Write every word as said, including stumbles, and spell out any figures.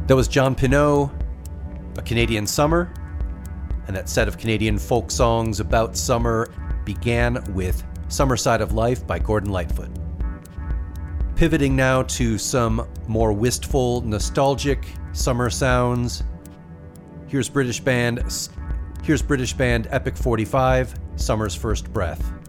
That was John Pinot, A Canadian Summer, and that set of Canadian folk songs about summer began with Summer Side of Life by Gordon Lightfoot. Pivoting now to some more wistful, nostalgic summer sounds. Here's British band, here's British band Epic forty-five, Summer's First Breath.